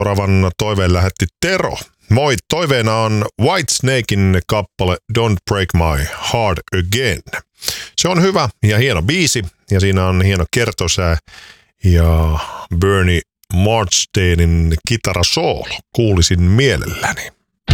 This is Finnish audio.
Seuraavan toiveen lähetti Tero. Moi, toiveena on Whitesnakein kappale Don't Break My Heart Again. Se on hyvä ja hieno biisi ja siinä on hieno kertosää ja Bernie Marsdalein kitarasoolo. Kuulisin mielelläni.